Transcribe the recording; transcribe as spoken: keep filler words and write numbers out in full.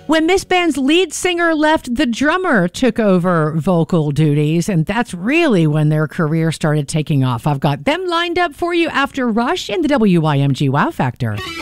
When this band's lead singer left, the drummer took over vocal duties, and that's really when their career started taking off. I've got them lined up for you after Rush in the W Y M G Wow Factor.